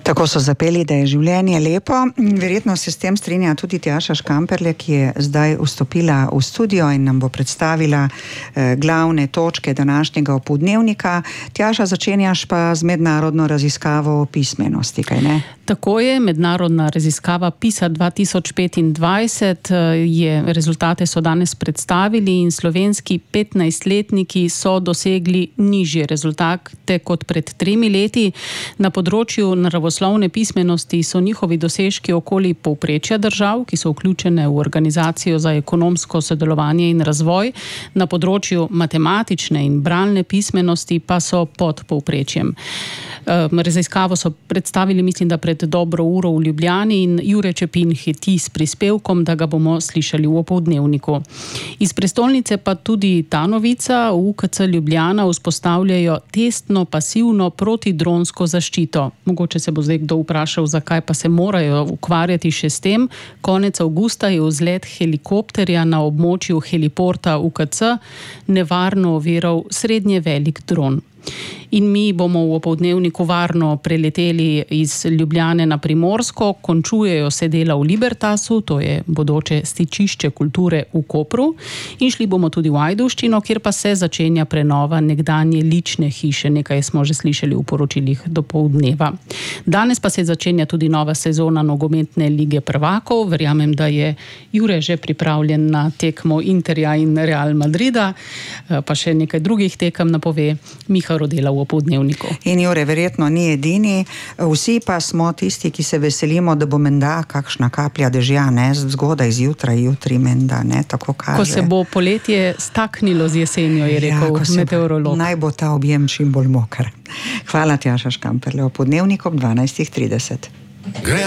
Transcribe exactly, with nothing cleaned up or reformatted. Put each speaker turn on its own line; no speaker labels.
Tako so zapeli, da je življenje lepo. Verjetno se s tem strinja tudi Tjaša Škamperle, ki je zdaj vstopila v studio in nam bo predstavila eh, glavne točke današnjega opoldnevnika. Tjaša, začenjaš pa z mednarodno raziskavo o pismenosti, kaj ne?
Tako je, mednarodna raziskava PISA dva tisoč petindvajset je, rezultate so danes predstavili in slovenski petnajstletniki so dosegli nižje rezultate kot pred tremi leti. Na področju naravoslovne pismenosti so njihovi dosežki okoli povprečja držav, ki so vključene v Organizacijo za ekonomsko sodelovanje in razvoj. Na področju matematične in bralne pismenosti pa so pod povprečjem. Raziskavo so predstavili, mislim, da pred dobro uro v Ljubljani in Jure Čepin hiti s prispevkom, da ga bomo slišali v opoldnevniku. Iz prestolnice pa tudi ta novica. V U K C Ljubljana vzpostavljajo testno pasivno protidronsko zaščito. Mogoče se bo zdaj kdo vprašal, zakaj pa se morajo ukvarjati še s tem. Konec avgusta je vzlet helikopterja na območju heliporta U K C nevarno oviral srednje velik dron. In mi bomo v opoldnevniku varno preleteli iz Ljubljane na Primorsko, končujejo se dela v Libertasu, to je bodoče stičišče kulture v Kopru, in šli bomo tudi v Ajdovščino, kjer pa se začenja prenova nekdanje lične hiše, nekaj smo že slišali v poročilih dopoldneva. Danes pa se začenja tudi nova sezona nogometne lige prvakov, verjamem, da je Jure že pripravljen na tekmo Interja in Real Madrida, pa še nekaj drugih tekem napove Miha Rodela v opoldnevniku.
In Jure verjetno ni edini, vsi pa smo tisti, ki se veselimo, da bo menda kakšna kaplja dežja, ne, zgodaj zjutraj, jutri menda, ne, tako kaže.
Ko se bo poletje staknilo z jesenjo, je rekel ja, meteorolog.
Naj bo ta objem čim bolj moker. Hvala, Tjaša Škamperle, opoldnevnik ob dvanajstih trideset.